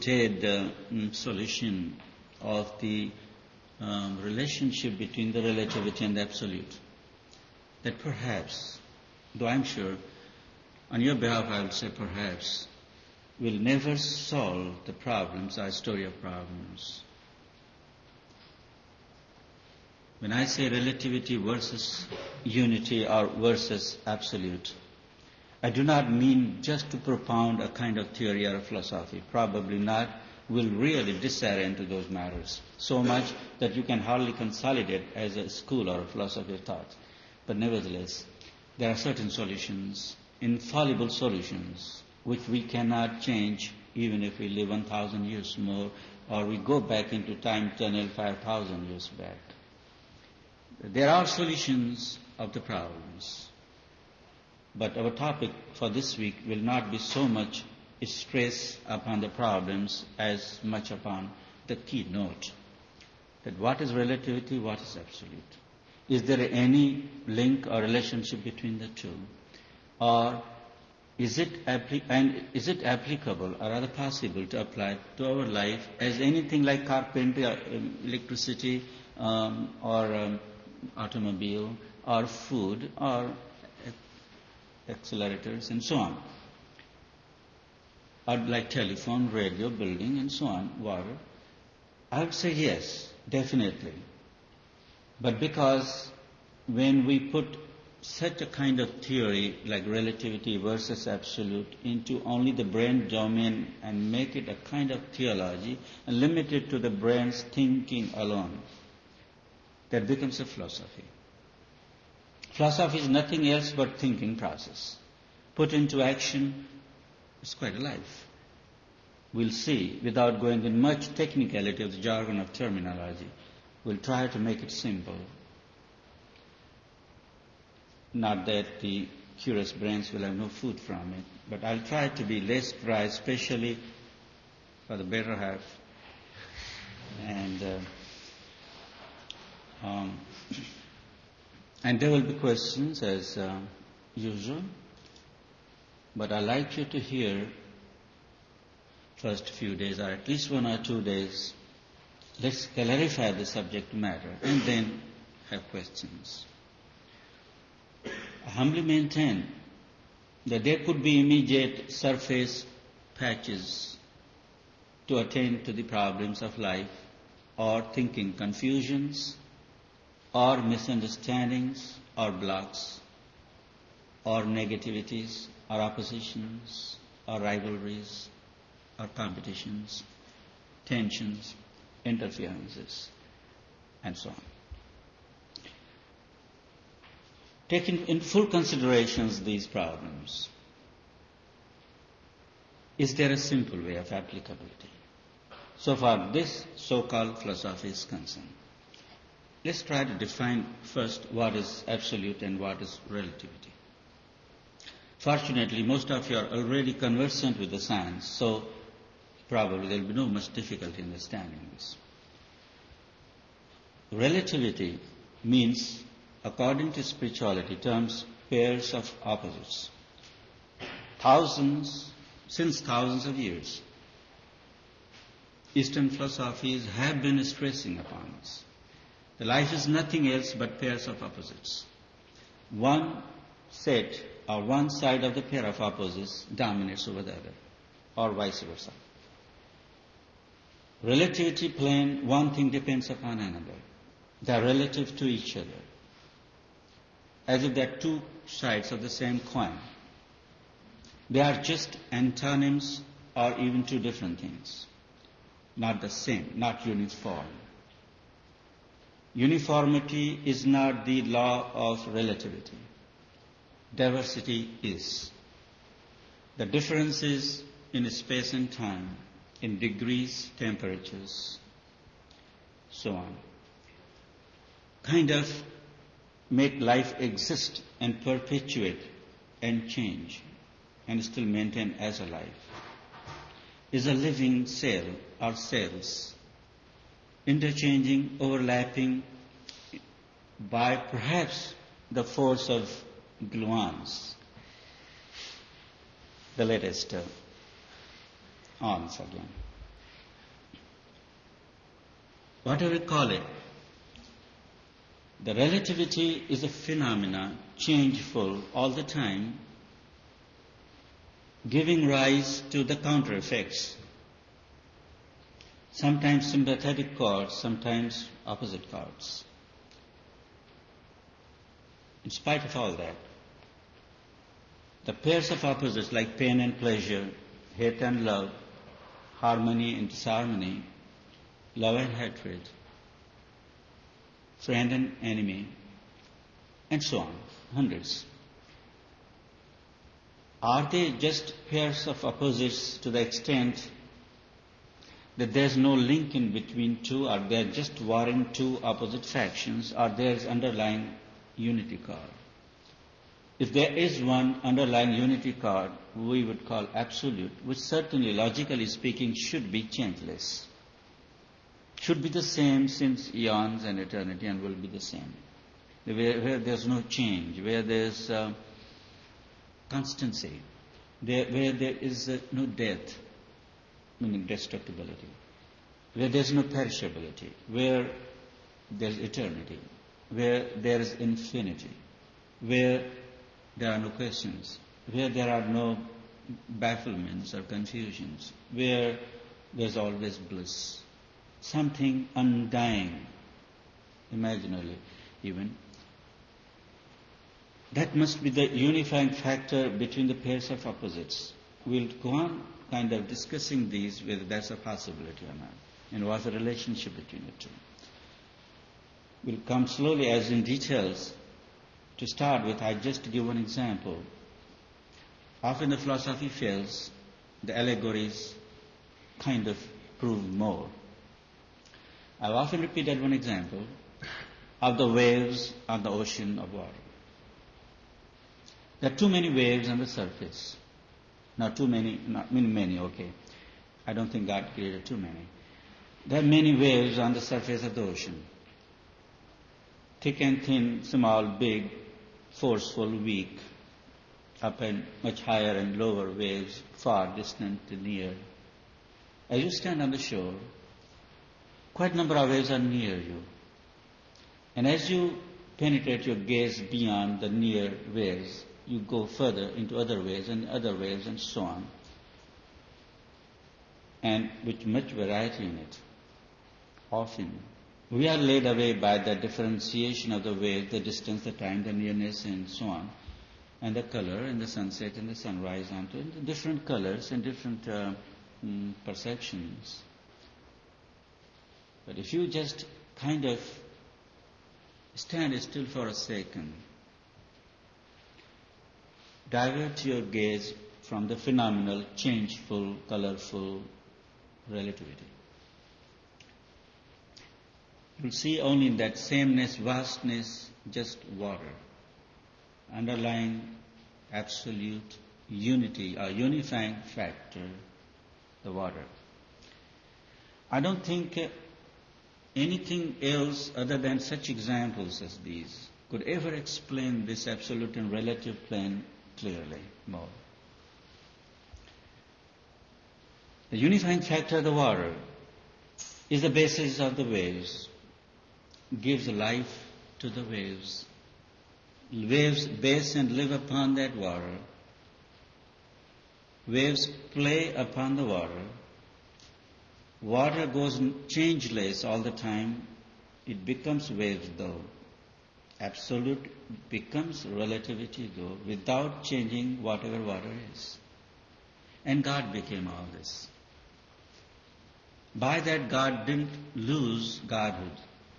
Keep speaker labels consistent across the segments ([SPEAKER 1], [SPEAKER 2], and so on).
[SPEAKER 1] Solution of the relationship between the relativity and the absolute. That perhaps, though I'm sure, on your behalf I will say perhaps, will never solve the problems, our story of problems. When I say relativity versus unity or versus absolute, I do not mean just to propound a kind of theory or a philosophy. Probably not. Will really disarray into those matters so much that you can hardly consolidate as a school or a philosophy of thought. But nevertheless, there are certain solutions, infallible solutions, which we cannot change even if we live 1,000 years more or we go back into time tunnel 5,000 years back. There are solutions of the problems. But our topic for this week will not be so much stress upon the problems as much upon the keynote. That what is relativity, what is absolute? Is there any link or relationship between the two? Or is it applicable or rather possible to apply to our life as anything like carpentry, electricity, or automobile, or food, or accelerators, and so on? Or like telephone, radio, building, and so on, water? I would say yes, definitely. But because when we put such a kind of theory like relativity versus absolute into only the brain domain and make it a kind of theology and limit it to the brain's thinking alone, that becomes a philosophy. Philosophy is nothing else but thinking process. Put into action, it's quite a life. We'll see, without going in much technicality of the jargon of terminology, we'll try to make it simple. Not that the curious brains will have no food from it, but I'll try to be less dry, especially for the better half. And there will be questions as usual, but I'd like you to hear first few days, or at least 1 or 2 days, let's clarify the subject matter and then have questions. I humbly maintain that there could be immediate surface patches to attend to the problems of life or thinking confusions or misunderstandings or blocks or negativities or oppositions or rivalries or competitions, tensions, interferences, and so on. Taking in full considerations these problems, is there a simple way of applicability? So far this so-called philosophy is concerned. Let's try to define first what is absolute and what is relativity. Fortunately, most of you are already conversant with the science, so probably there will be no much difficulty in understanding this. Relativity means, according to spirituality terms, pairs of opposites. Since thousands of years, Eastern philosophies have been stressing upon us. The life is nothing else but pairs of opposites. One set or one side of the pair of opposites dominates over the other, or vice versa. Relativity plane, one thing depends upon another. They are relative to each other, as if they are two sides of the same coin. They are just antonyms or even two different things, not the same, not uniform. Uniformity is not the law of relativity. Diversity is. The differences in space and time, in degrees, temperatures, so on, kind of make life exist and perpetuate and change and still maintain as a life. Is a living cell or cells, interchanging, overlapping by perhaps the force of gluons, the latest ons again. whatever you call it, the relativity is a phenomena, changeful all the time, giving rise to the counter effects. Sometimes sympathetic chords, sometimes opposite chords. In spite of all that, the pairs of opposites like pain and pleasure, hate and love, harmony and disharmony, love and hatred, friend and enemy, and so on, hundreds. Are they just pairs of opposites to the extent that there's no link in between two, or they're just warring two opposite factions, or there's underlying unity chord? If there is one underlying unity chord, we would call absolute, which certainly, logically speaking, should be changeless. Should be the same since eons and eternity, and will be the same. Where there's no change, where there's constancy, where there is no death, meaning destructibility, where there's no perishability, where there's eternity, where there is infinity, where there are no questions, where there are no bafflements or confusions, where there's always bliss, something undying, imaginally even. That must be the unifying factor between the pairs of opposites. We'll go on kind of discussing these whether that's a possibility or not, and what's the relationship between the two. We'll come slowly as in details. To start with, I just give one example. Often the philosophy fails, the allegories kind of prove more. I've often repeated one example of the waves on the ocean of water. There are too many waves on the surface. Not too many, not many, okay. I don't think God created too many. There are many waves on the surface of the ocean. Thick and thin, small, big, forceful, weak, up and much higher and lower waves, far, distant, near. As you stand on the shore, quite a number of waves are near you. And as you penetrate your gaze beyond the near waves, you go further into other waves and so on. And with much variety in it. Often, we are led away by the differentiation of the wave, the distance, the time, the nearness, and so on, and the color, and the sunset, and the sunrise onto it, the different colors and different perceptions. But if you just kind of stand still for a second, divert your gaze from the phenomenal, changeful, colorful relativity. You'll see only in that sameness, vastness, just water. Underlying absolute unity, a unifying factor, the water. I don't think anything else other than such examples as these could ever explain this absolute and relative plane clearly more. The unifying factor of the water is the basis of the waves, gives life to the waves. Waves base and live upon that water. Waves play upon the water. Water goes changeless all the time. It becomes waves though. Absolute becomes relativity though, without changing whatever water is. And God became all this. By that, God didn't lose Godhood.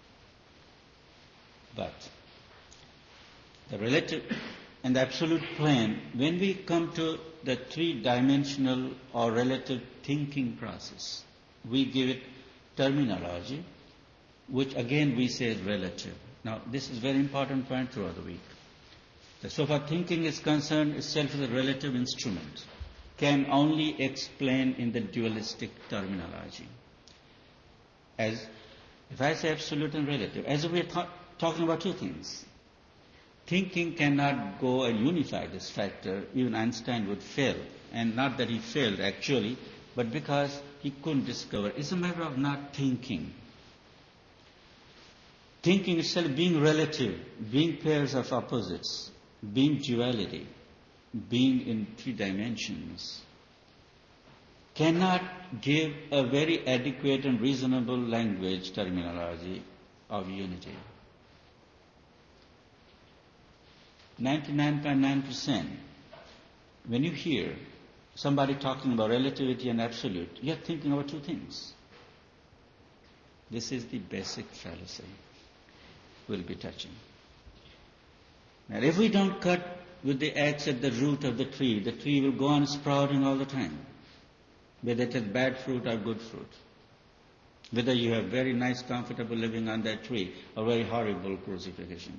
[SPEAKER 1] But the relative and the absolute plane, when we come to the three-dimensional or relative thinking process, we give it terminology, which again we say is relative. Now, this is a very important point throughout the week. So far thinking is concerned, itself is a relative instrument, can only explain in the dualistic terminology. As if I say absolute and relative, as if we are talking about two things. Thinking cannot go and unify this factor. Even Einstein would fail. And not that he failed actually, but because he couldn't discover. It's a matter of not thinking. Thinking itself being relative, being pairs of opposites, being duality, being in three dimensions, cannot give a very adequate and reasonable language terminology of unity. 99.9%, when you hear somebody talking about relativity and absolute, you're thinking about two things. This is the basic fallacy we'll be touching. Now, if we don't cut with the axe at the root of the tree will go on sprouting all the time, whether it has bad fruit or good fruit. Whether you have very nice, comfortable living on that tree or very horrible crucifixion.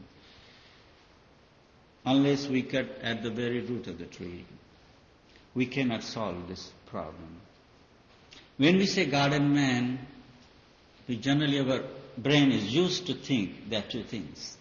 [SPEAKER 1] Unless we cut at the very root of the tree, we cannot solve this problem. When we say God and man, we generally, our brain is used to think there are two things.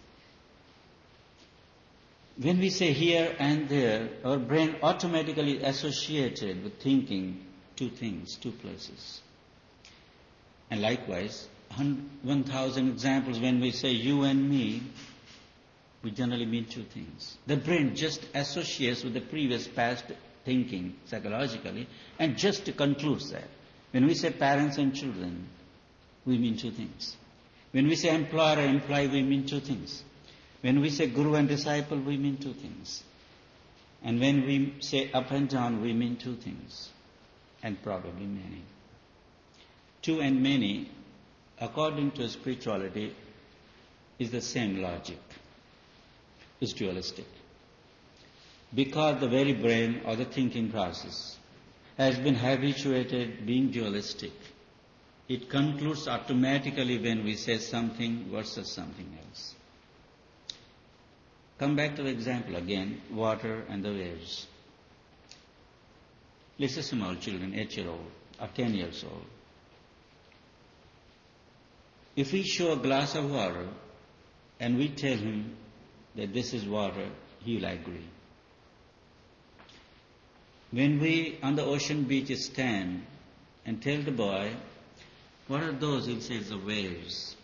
[SPEAKER 1] When we say here and there, our brain automatically associated with thinking two things, two places. And likewise, 1,000 examples when we say you and me, we generally mean two things. The brain just associates with the previous past thinking psychologically and just concludes that. When we say parents and children, we mean two things. When we say employer and employee, we mean two things. When we say guru and disciple, we mean two things. And when we say up and down, we mean two things. And probably many. Two and many, according to spirituality, is the same logic. It's dualistic. Because the very brain or the thinking process has been habituated being dualistic, it concludes automatically when we say something versus something else. Come back to the example again, water and the waves. Let's say small children, 8-year-old or 10 years old. If we show a glass of water and we tell him that this is water, he will agree. When we on the ocean beach stand and tell the boy, what are those? He'll say it's the waves.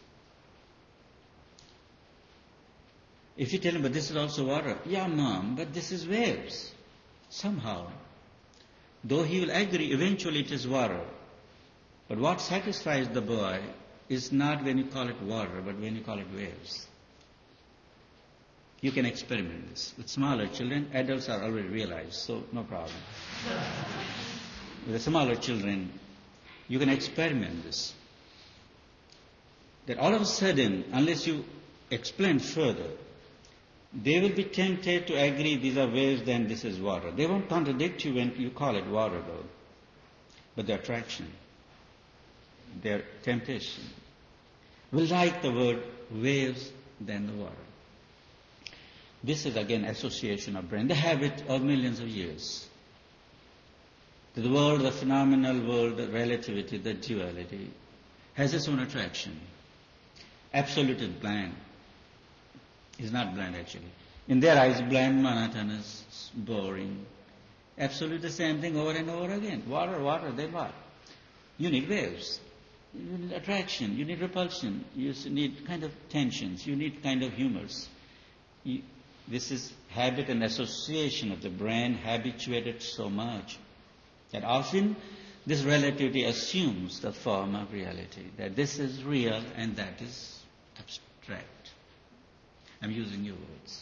[SPEAKER 1] If you tell him, but this is also water. Yeah, mom, but this is waves. Somehow. Though he will agree, eventually it is water. But what satisfies the boy is not when you call it water, but when you call it waves. You can experiment this. With smaller children, adults are already realized, so no problem. With the smaller children, you can experiment this. That all of a sudden, unless you explain further, they will be tempted to agree these are waves, then this is water. They won't contradict you when you call it water, though. But the attraction, their temptation, will like the word waves than the water. This is again association of brain, the habit of millions of years. The world, the phenomenal world, the relativity, the duality, has its own attraction. Absolute is bland. Is not bland actually. In their eyes, bland, monotonous, boring. Absolute the same thing over and over again. Water, water, then what? You need waves. You need attraction. You need repulsion. You need kind of tensions. You need kind of humors. This is habit and association of the brain habituated so much that often this relativity assumes the form of reality, that this is real and that is abstract. I'm using your words.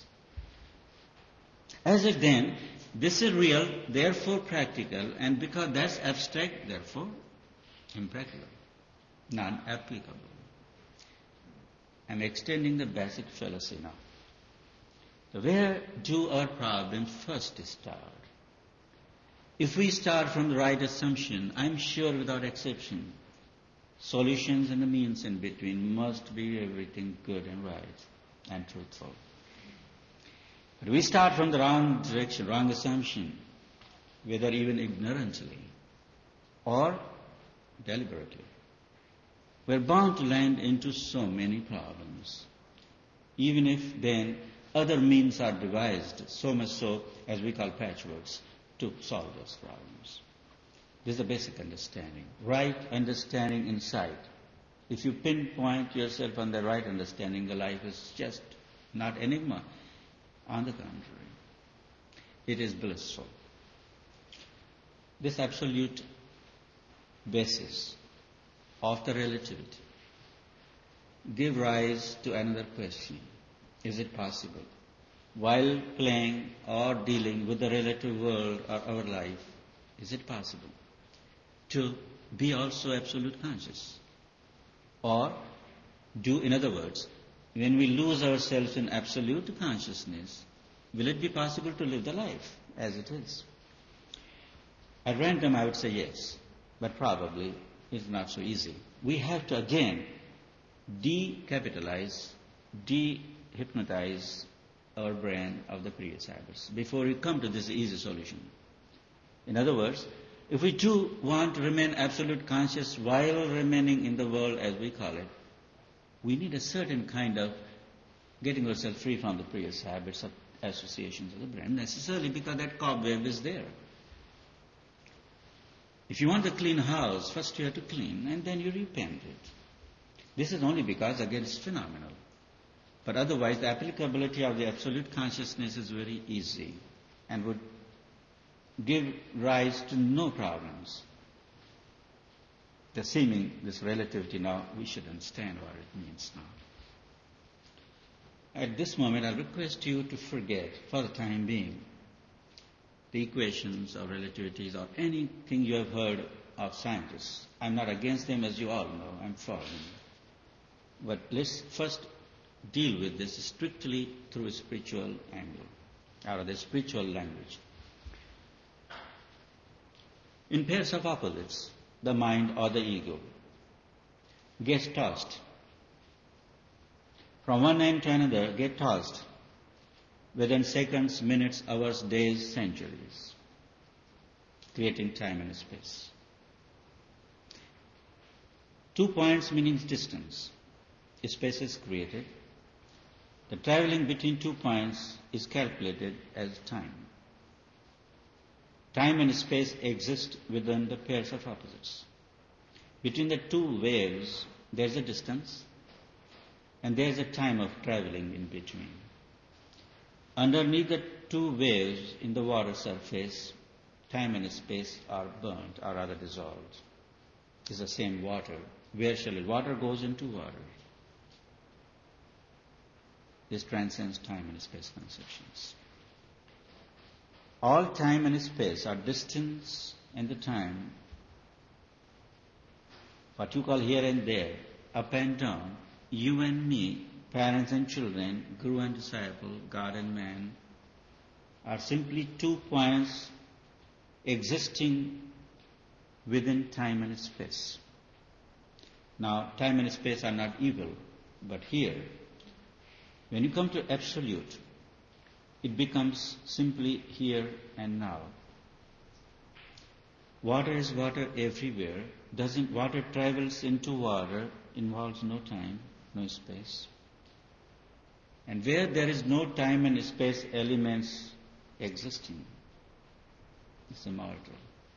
[SPEAKER 1] As if then, this is real, therefore practical, and because that's abstract, therefore impractical, non-applicable. I'm extending the basic fallacy now. So where do our problems first start? If we start from the right assumption, I'm sure without exception, solutions and the means in between must be everything good and right and truthful. But we start from the wrong direction, wrong assumption, whether even ignorantly or deliberately. We're bound to land into so many problems, even if then other means are devised, so much so as we call patchworks, to solve those problems. This is the basic understanding. Right understanding insight If you pinpoint yourself on the right understanding, the life is just not enigma. On the contrary, it is blissful. This absolute basis of the relativity give rise to another question. Is it possible, while playing or dealing with the relative world or our life, is it possible to be also absolute conscious? Or in other words, when we lose ourselves in absolute consciousness, will it be possible to live the life as it is? At random, I would say yes, but probably it's not so easy. We have to again decapitalize, dehypnotize our brain of the previous habits before we come to this easy solution. In other words, if we do want to remain absolute conscious while remaining in the world as we call it, we need a certain kind of getting ourselves free from the previous habits of associations of the brain, necessarily because that cobweb is there. If you want a clean house, first you have to clean and then you repaint it. This is only because, again, it's phenomenal. But otherwise, the applicability of the absolute consciousness is very easy and would give rise to no problems. The seeming, this relativity now, we should understand what it means now. At this moment, I request you to forget, for the time being, the equations or relativities or anything you have heard of scientists. I'm not against them, as you all know. I'm for them. But let's first deal with this strictly through a spiritual angle, or the spiritual language. In pairs of opposites, the mind or the ego gets tossed. From one end to another, get tossed within seconds, minutes, hours, days, centuries, creating time and space. 2 points meaning distance. Space is created. The traveling between 2 points is calculated as time. Time and space exist within the pairs of opposites. Between the two waves, there is a distance and there is a time of traveling in between. Underneath the two waves in the water surface, time and space are burnt or rather dissolved. It's the same water. Where shall it? Water goes into water. This transcends time and space conceptions. All time and space are distance and the time, what you call here and there, up and down, you and me, parents and children, guru and disciple, God and man, are simply 2 points existing within time and space. Now, time and space are not evil, but here, when you come to absolute, it becomes simply here and now. Water is water everywhere. Water travels into water, involves no time, no space. And where there is no time and space elements existing, it's immortal.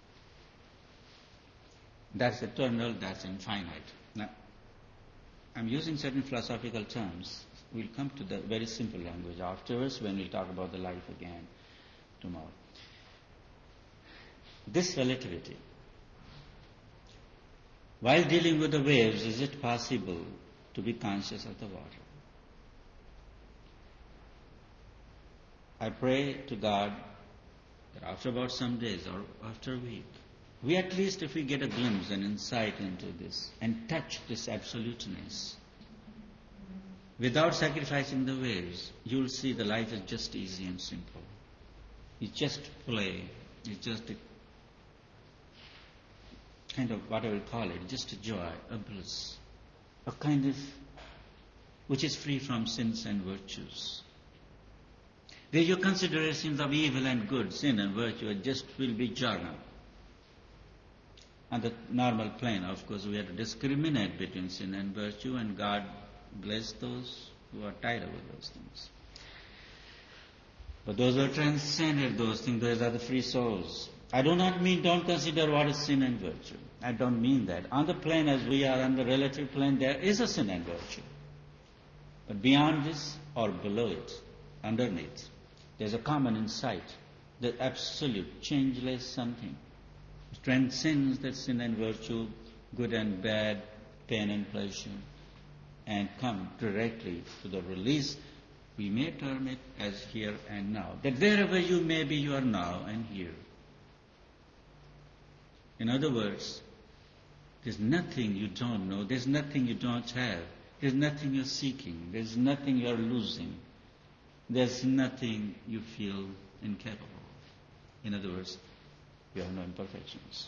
[SPEAKER 1] That's eternal, that's infinite. Now, I'm using certain philosophical terms. We'll come to the very simple language afterwards when we'll talk about the life again tomorrow. This relativity, while dealing with the waves, is it possible to be conscious of the water? I pray to God that after about some days or after a week, we at least, if we get a glimpse and insight into this and touch this absoluteness, without sacrificing the waves, you'll see the life is just easy and simple. It's just play. It's just a kind of, whatever you call it, just a joy, a bliss, a kind of, which is free from sins and virtues. Where your considerations of evil and good, sin and virtue, just will be jargon. On the normal plane, of course, we have to discriminate between sin and virtue, and God bless those who are tied up with those things. But those who have transcended those things, those are the free souls. I do not mean don't consider what is sin and virtue. I don't mean that. On the plane as we are, on the relative plane, there is a sin and virtue. But beyond this or below it, underneath, there's a common insight, the absolute, changeless something. Transcends that sin and virtue, good and bad, pain and pleasure, and come directly to the release. We may term it as here and now. That wherever you may be, you are now and here. In other words, there's nothing you don't know, there's nothing you don't have, there's nothing you're seeking, there's nothing you're losing, there's nothing you feel incapable of. In other words, you have no imperfections.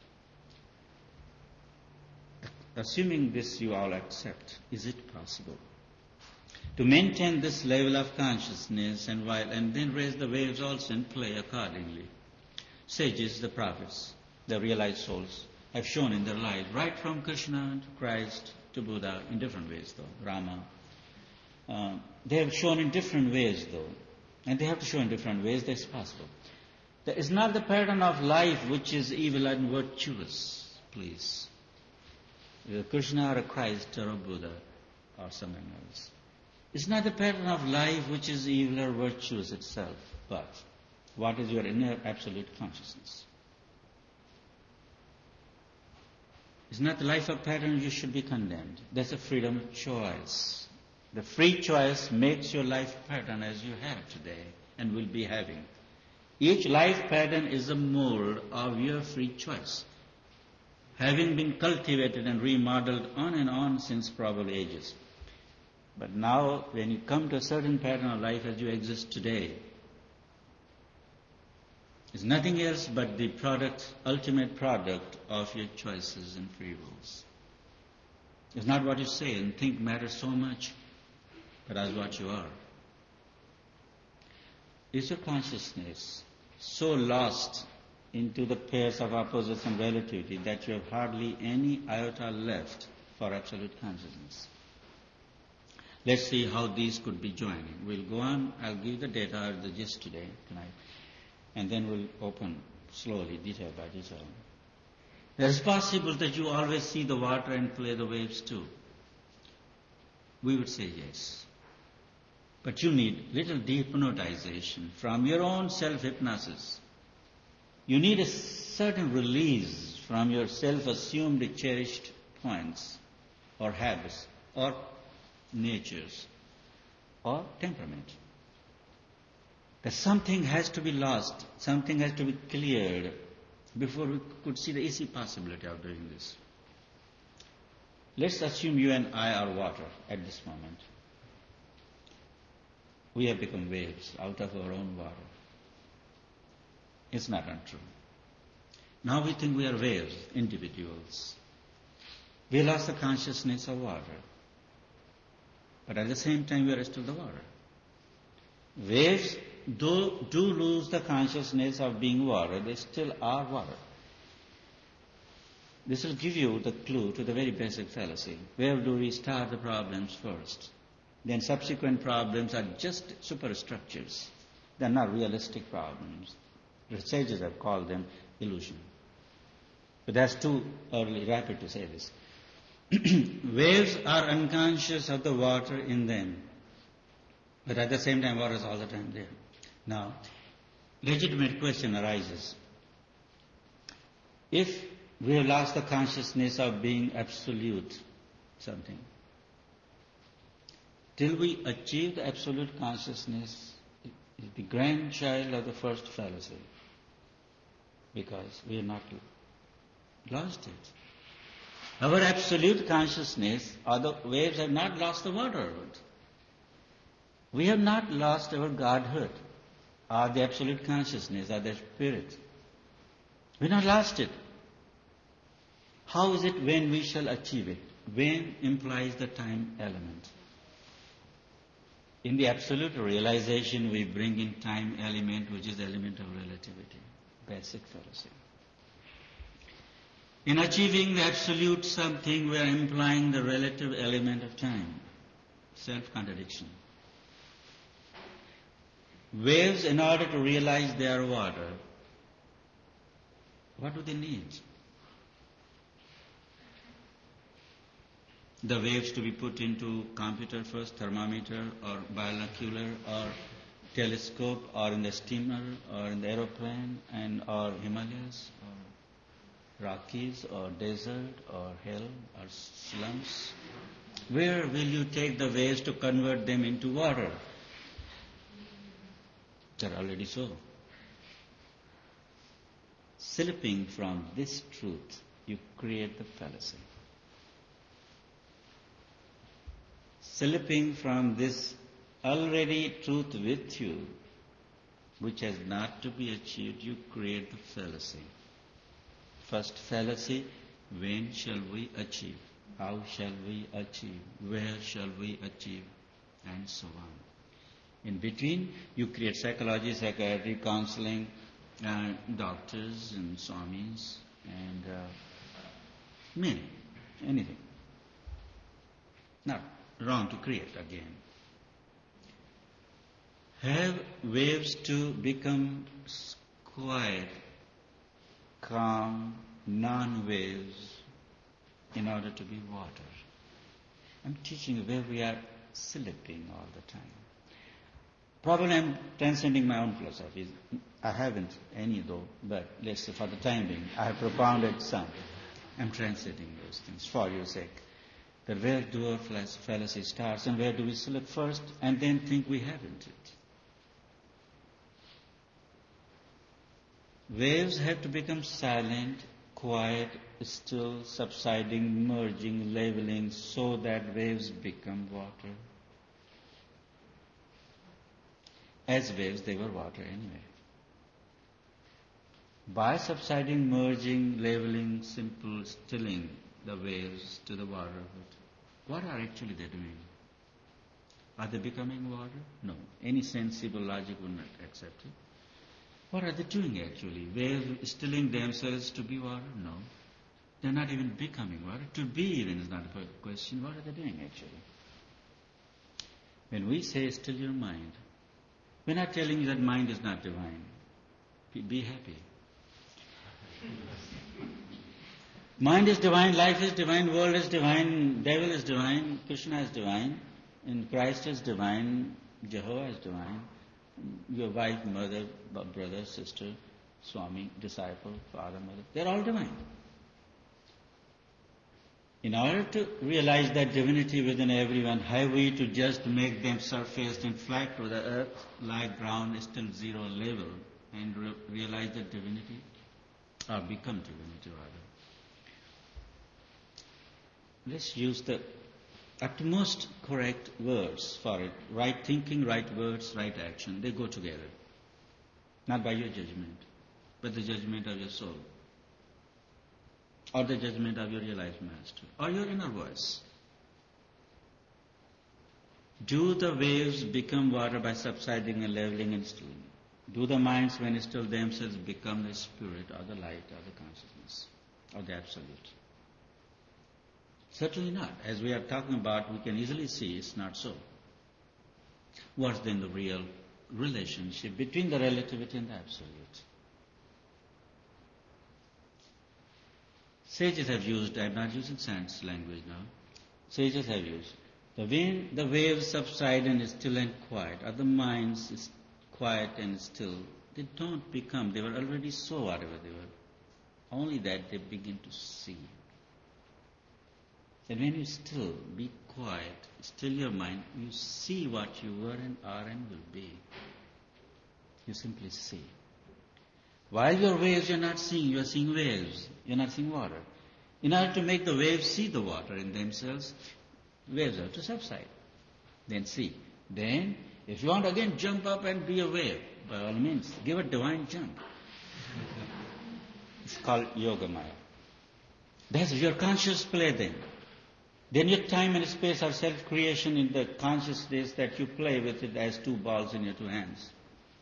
[SPEAKER 1] Assuming this you all accept, is it possible to maintain this level of consciousness and then raise the waves also and play accordingly? Sages, the prophets, the realized souls have shown in their lives, right from Krishna to Christ to Buddha, in different ways though, Rama. They have shown in different ways though, and they have to show in different ways. That's possible. That is not the pattern of life which is evil and virtuous, please. Either Krishna or a Christ or a Buddha or something else. It's not the pattern of life which is evil or virtuous itself, but what is your inner absolute consciousness? It's not the life of pattern you should be condemned. That's a freedom of choice. The free choice makes your life pattern as you have today and will be having. Each life pattern is a mold of your free choice, having been cultivated and remodeled on and on since probably ages. But now, when you come to a certain pattern of life as you exist today, it's nothing else but the product, ultimate product of your choices and free wills. It's not what you say and think matters so much, but as what you are. Is your consciousness so lost into the pairs of opposites and relativity that you have hardly any iota left for absolute consciousness? Let's see how these could be joining. We'll go on. I'll give the data or the gist tonight, and then we'll open slowly, detail by detail. It's possible that you always see the water and play the waves too. We would say yes. But you need little dehypnotization from your own self-hypnosis. You need a certain release from your self-assumed cherished points or habits or natures or temperament. That something has to be lost, something has to be cleared before we could see the easy possibility of doing this. Let's assume you and I are water at this moment. We have become waves out of our own water. It's not untrue. Now we think we are waves, individuals. We lost the consciousness of water. But at the same time we are still the water. Waves do lose the consciousness of being water. They still are water. This will give you the clue to the very basic fallacy. Where do we start the problems first? Then subsequent problems are just superstructures. They are not realistic problems. The sages have called them illusion. But that's too rapid to say this. Waves are unconscious of the water in them. But at the same time, water is all the time there. Now, legitimate question arises. If we have lost the consciousness of being absolute something, till we achieve the absolute consciousness, is the grandchild of the first fallacy, because we have not lost it. Our absolute consciousness, or the waves, have not lost the water. We have not lost our Godhood, or the absolute consciousness, or the spirit. We have not lost it. How is it when we shall achieve it? When implies the time element. In the absolute realization, we bring in time element, which is the element of relativity. Basic fallacy. In achieving the absolute something, we are implying the relative element of time. Self-contradiction. Waves, in order to realize they are water, what do they need? the waves to be put into computer first, thermometer or binocular or telescope or in the steamer or in the aeroplane and or Himalayas or Rockies or desert or hell or slums? Where will you take the waves to convert them into water? They're already so. Slipping from this truth, you create the fallacy. Slipping from this already truth with you, which has not to be achieved, you create the fallacy. First fallacy, when shall we achieve? How shall we achieve? Where shall we achieve? And so on. In between, you create psychology, psychiatry, counseling, doctors and swamis and many, anything. Not wrong to create again. Have waves to become quiet, calm, non-waves in order to be water. I'm teaching you where we are slipping all the time. Probably I'm transcending my own philosophies. I haven't any though, but let's say for the time being, I have propounded some. I'm transcending those things for your sake. That where do our fallacy starts and where do we slip first and then think we haven't it. Waves have to become silent, quiet, still, subsiding, merging, leveling, so that waves become water. As waves, they were water anyway. By subsiding, merging, leveling, simple, stilling the waves to the water, what are actually they doing? Are they becoming water? No. Any sensible logic would not accept it. What are they doing actually? Waves stilling themselves to be water? No. They're not even becoming water. To be even is not a question. What are they doing actually? When we say still your mind, we're not telling you that mind is not divine. Be happy. Mind is divine, life is divine, world is divine, devil is divine, Krishna is divine, and Christ is divine, Jehovah is divine, your wife, mother, brother, sister, Swami, disciple, father, mother, they're all divine. In order to realize that divinity within everyone, have we to just make them surfaced and flat to the earth like ground is still zero level and realize that divinity? Or become divinity rather. Let's use the utmost correct words for it. Right thinking, right words, right action. They go together. Not by your judgment, but the judgment of your soul. Or the judgment of your realized master. Or your inner voice. Do the waves become water by subsiding and leveling and stilling? Do the minds when still themselves become the spirit or the light or the consciousness or the absolute? Certainly not. As we are talking about, we can easily see it's not so. What's then the real relationship between the relativity and the absolute? Sages have used, I'm not using science language now, sages have used, when the waves subside and is still and quiet, or the minds is quiet and still, they don't become, they were already so whatever they were. Only that they begin to see. And when you still be quiet, still your mind, you see what you were and are and will be. You simply see. While your waves you're not seeing, you're seeing waves. You're not seeing water. In order to make the waves see the water in themselves, waves have to subside. Then see. Then, if you want to again jump up and be a wave, by all means, give a divine jump. It's called Yoga Maya. That's your conscious play then. Then your time and space are self-creation in the consciousness that you play with it as two balls in your two hands.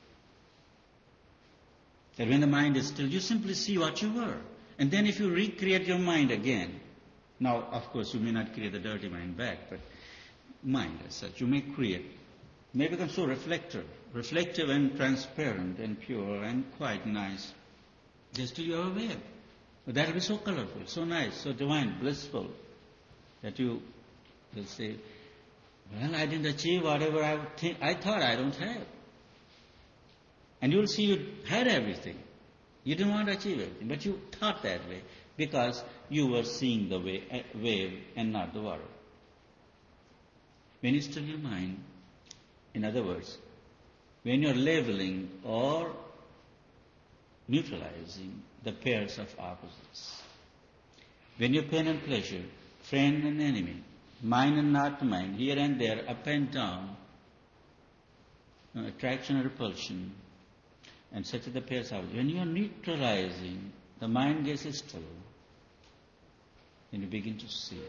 [SPEAKER 1] That when the mind is still, you simply see what you were. And then if you recreate your mind again, now of course you may not create the dirty mind back, but mind as such, you may create, may become so reflective and transparent and pure and quite nice. Just till you are aware. But that will be so colorful, so nice, so divine, blissful, that you They'll say, well, I didn't achieve whatever I thought I don't have. And you'll see you had everything. You didn't want to achieve everything, but you thought that way because you were seeing the wave and not the water. When you still your mind, in other words, when you're labeling or neutralizing the pairs of opposites, when your pain and pleasure, friend and enemy, mind and not mind, here and there, up and down, attraction and repulsion, and such are the pairs of opposites. When you are neutralizing, the mind gets still, then you begin to see.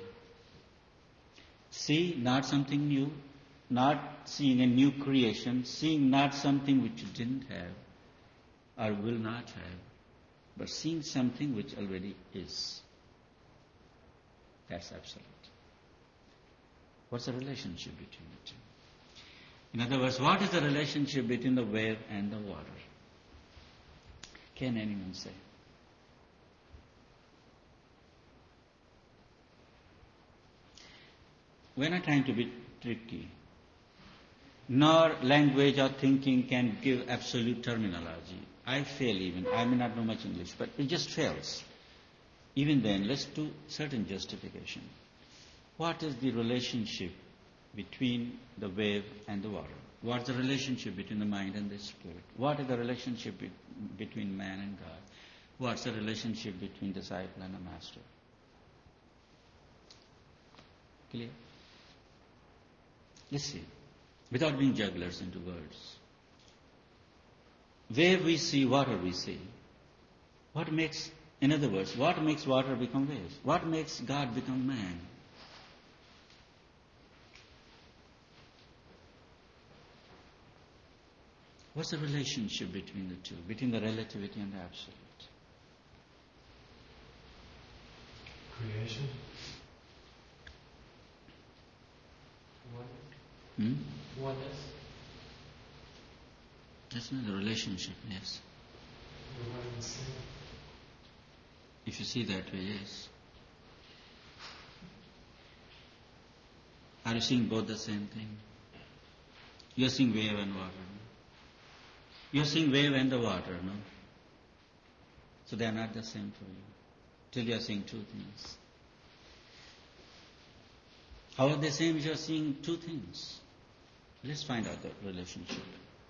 [SPEAKER 1] See not something new, not seeing a new creation, seeing not something which you didn't have or will not have, but seeing something which already is. That's absolute. What's the relationship between the two? In other words, what is the relationship between the wave and the water? Can anyone say? We're not trying to be tricky. Nor language or thinking can give absolute terminology. I fail even. I may not know much English, but it just fails. Even then, let's do certain justification. What is the relationship between the wave and the water? What is the relationship between the mind and the spirit? What is the relationship between man and God? What's the relationship between disciple and a master? Clear? Let's see. Without being jugglers into words. Wave we see, water we see. In other words, what makes water become waves? What makes God become man? What's the relationship between the two, between the relativity and the absolute?
[SPEAKER 2] Creation. Oneness.
[SPEAKER 1] That's not the relationship, yes. If you see that way, yes. Are you seeing both the same thing? You're seeing wave and water, no? You're seeing wave and the water, no? So they are not the same for you. Till you are seeing two things. How are they same if you are seeing two things? Let's find out the relationship.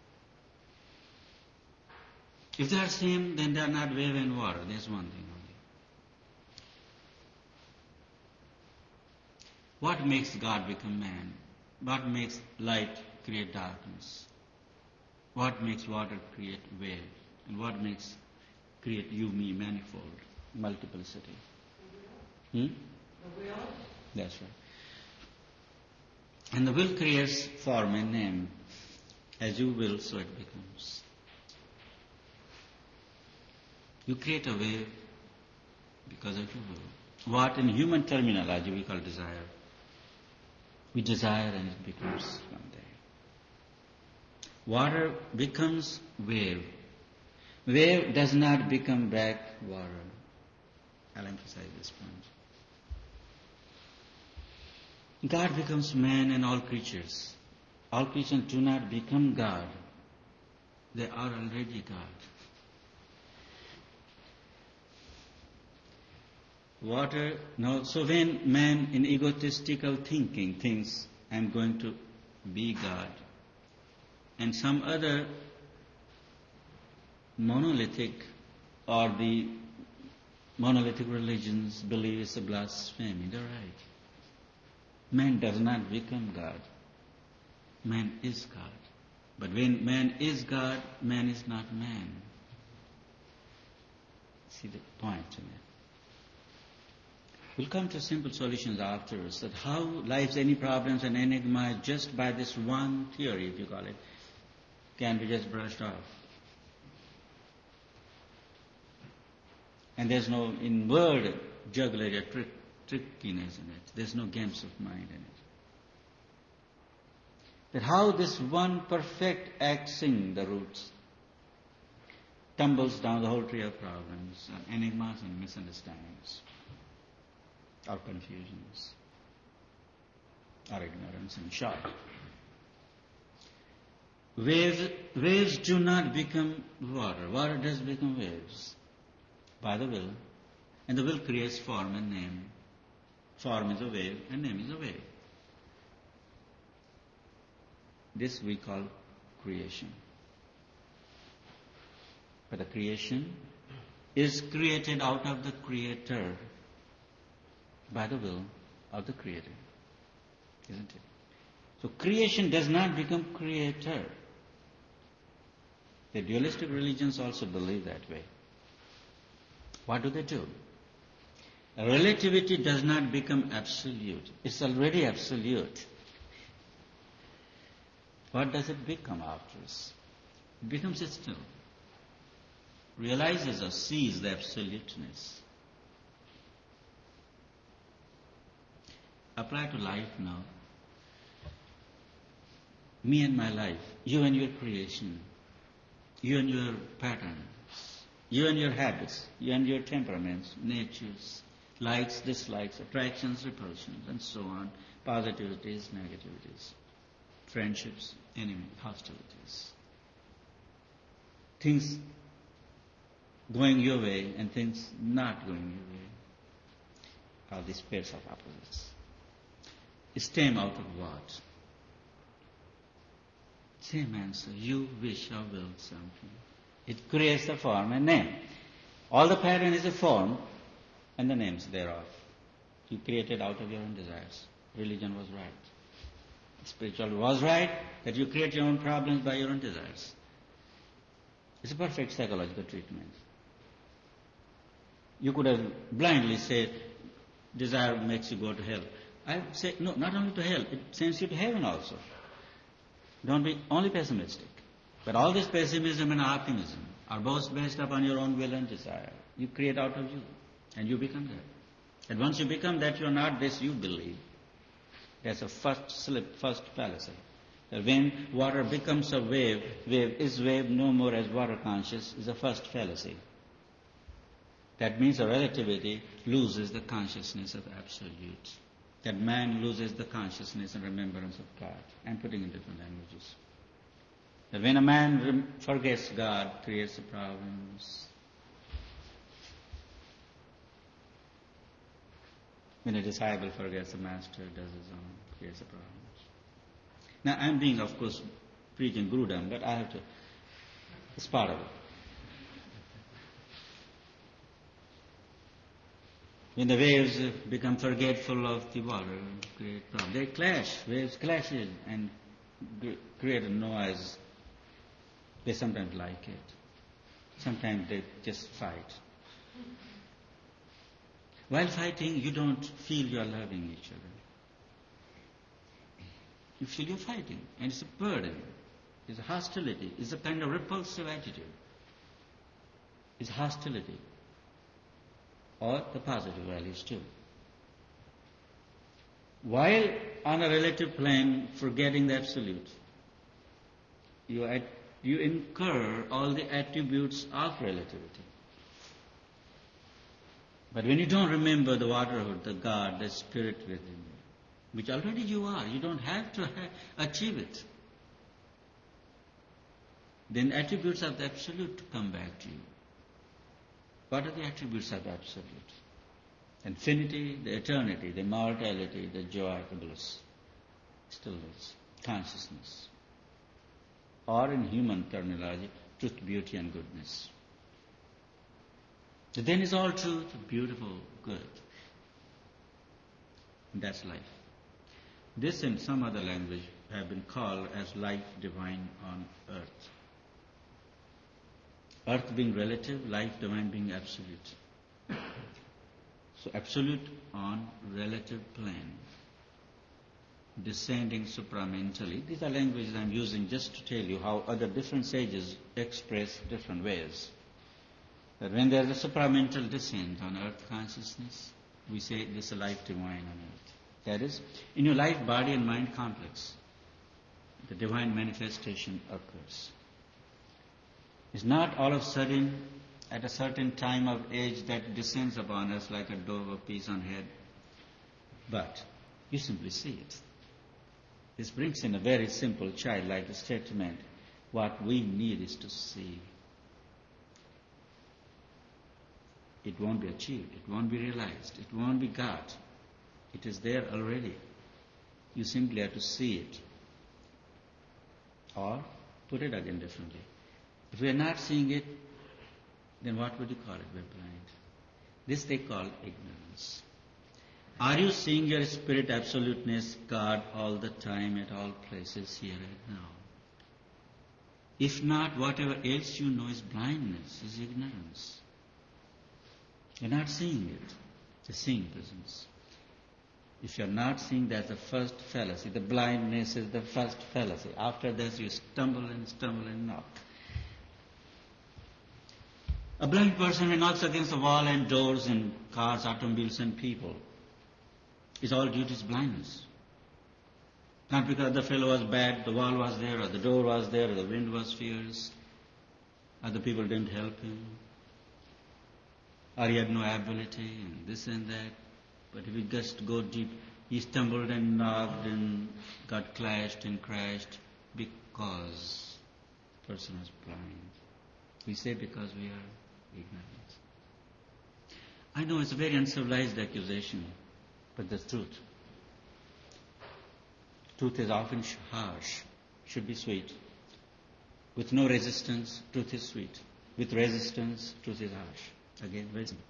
[SPEAKER 1] If they are same, then they are not wave and water. There's one thing only. What makes God become man? What makes light create darkness? What makes water create wave? And what makes create you, me, manifold, multiplicity? The will. That's right. And the will creates form and name. As you will, so it becomes. You create a wave because of your will. What in human terminology we call desire. We desire and it becomes from there. Water becomes wave. Wave does not become back water. I'll emphasize this point. God becomes man and all creatures. All creatures do not become God. They are already God. Water, no. So when man in egotistical thinking thinks, I'm going to be God, and some other monolithic or the monolithic religions believe it's a blasphemy, they're right. Man does not become God. Man is God. But when man is God, man is not man. See the point in it. We'll come to simple solutions afterwards, that how life's any problems and enigma just by this one theory, if you call it, can be just brushed off. And there's no, in word jugglery, trickiness in it. There's no games of mind in it. That how this one perfect axing the roots tumbles down the whole tree of problems and enigmas and misunderstandings or confusions. or ignorance in short. Waves do not become water. Water does become waves by the will. And the will creates form and name. Form is a wave and name is a wave. This we call creation. But the creation is created out of the Creator by the will of the Creator. Isn't it? So creation does not become creator. The dualistic religions also believe that way. What do? Relativity does not become absolute. It's already absolute. What does it become after this? It becomes still. Realizes or sees the absoluteness. Apply to life now. Me and my life, you and your creation, you and your patterns, you and your habits, you and your temperaments, natures, likes, dislikes, attractions, repulsions, and so on, positivities, negativities, friendships, enemies, hostilities. Things going your way and things not going your way are these pairs of opposites. Stem out of what? Same answer. You wish or will something. It creates the form and name. All the pattern is a form and the names thereof. You created out of your own desires. Religion was right. Spirituality was right that you create your own problems by your own desires. It's a perfect psychological treatment. You could have blindly said, desire makes you go to hell. I say, no, not only to hell, it sends you to heaven also. Don't be only pessimistic. But all this pessimism and optimism are both based upon your own will and desire. You create out of you, and you become that. And once you become that, you're not this, you believe. That's a first slip, first fallacy. That when water becomes a wave, wave is wave no more as water conscious, is a first fallacy. That means a relativity loses the consciousness of absolute. That man loses the consciousness and remembrance of God. I'm putting in different languages. That when a man forgets God, creates the problems. When a disciple forgets the master, does his own, creates the problems. Now I'm being, of course, preaching Gurudam, but I have to, it's part of it. When the waves become forgetful of the water, create problems. They clash, waves clash and create a noise. They sometimes like it. Sometimes they just fight. While fighting, you don't feel you are loving each other. You feel you're fighting, and it's a burden. It's a hostility. It's a kind of repulsive attitude. It's hostility. Or the positive values too. While on a relative plane, forgetting the absolute, you incur all the attributes of relativity. But when you don't remember the waterhood, the God, the spirit within you, which already you are, you don't have to achieve it, then attributes of the absolute come back to you. What are the attributes of the absolute? Infinity, the eternity, the immortality, the joy, the bliss, stillness, consciousness. Or in human terminology, truth, beauty and goodness. So then is all truth, beautiful, good. And that's life. This in some other language have been called as life divine on earth. Earth being relative, life divine being absolute. So absolute on relative plane, descending supramentally. These are languages I'm using just to tell you how other different sages express different ways. That when there is a supramental descent on earth consciousness, we say this is a life divine on earth. That is, in your life, body and mind complex, the divine manifestation occurs. It's not all of a sudden, at a certain time of age, that descends upon us like a dove or peas on head, but you simply see it. This brings in a very simple childlike statement. What we need is to see. It won't be achieved. It won't be realized. It won't be got. It is there already. You simply have to see it. Or, put it again differently. If we are not seeing it, then what would you call it? We're blind. This they call ignorance. Are you seeing your spirit absoluteness, God, all the time, at all places, here and now? If not, whatever else you know is blindness, is ignorance. You're not seeing it. The seeing presence. If you're not seeing, that's the first fallacy. The blindness is the first fallacy. After this, you stumble and knock. A blind person who knocks against the wall and doors and cars, automobiles and people is all due to his blindness. Not because the fellow was bad, the wall was there, or the door was there, or the wind was fierce, or the people didn't help him, or he had no ability, and this and that. But if we just go deep, he stumbled and knocked and got clashed and crashed because the person was blind. We say because we are ignorant. I know it's a very uncivilized accusation, but the truth. Truth is often harsh, should be sweet. With no resistance, truth is sweet. With resistance, truth is harsh. Again, very simple.